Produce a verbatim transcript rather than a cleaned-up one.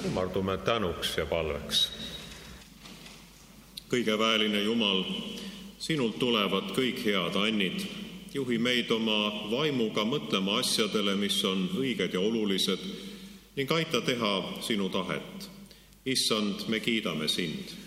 kumardume tänuks ja palveks. Kõigeväeline Jumal, sinult tulevad kõik head annid. Juhi meid oma vaimuga mõtlema asjadele, mis on õiged ja olulised, ning aita teha sinu tahet. Issand, me kiidame sind.